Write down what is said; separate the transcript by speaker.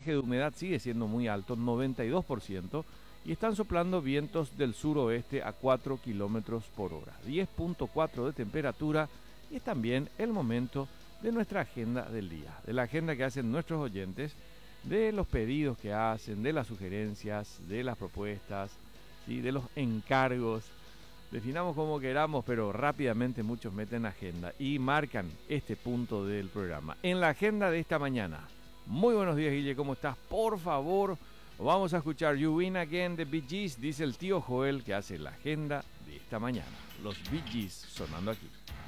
Speaker 1: porcentaje de humedad sigue siendo muy alto, 92%, y están soplando vientos del suroeste a 4 kilómetros por hora. 10.4 de temperatura, y es también el momento de nuestra agenda del día, de la agenda que hacen nuestros oyentes, de los pedidos que hacen, de las sugerencias, de las propuestas, ¿sí? De los encargos. Definamos como queramos, pero rápidamente muchos meten agenda y marcan este punto del programa. En la agenda de esta mañana. Muy buenos días, Guille, ¿cómo estás? Por favor, vamos a escuchar You Win Again de Bee Gees, dice el tío Joel, que hace la agenda de esta mañana. Los Bee Gees sonando aquí.